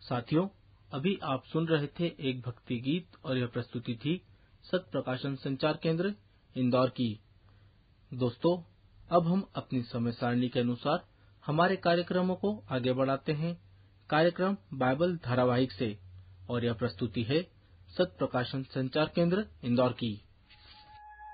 साथियों, अभी आप सुन रहे थे एक भक्ति गीत और यह प्रस्तुति थी सत प्रकाशन संचार केंद्र इंदौर की। दोस्तों, अब हम अपनी समय सारणी के अनुसार हमारे कार्यक्रमों को आगे बढ़ाते हैं। कार्यक्रम बाइबल धारावाहिक से, और यह प्रस्तुति है सत प्रकाशन संचार केंद्र इंदौर की।